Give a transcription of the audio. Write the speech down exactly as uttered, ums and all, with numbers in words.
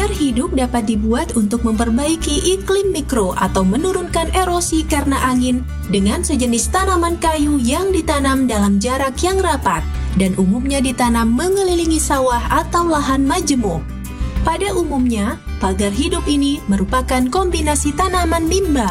Pagar hidup dapat dibuat untuk memperbaiki iklim mikro atau menurunkan erosi karena angin dengan sejenis tanaman kayu yang ditanam dalam jarak yang rapat dan umumnya ditanam mengelilingi sawah atau lahan majemuk. Pada umumnya, pagar hidup ini merupakan kombinasi tanaman mimba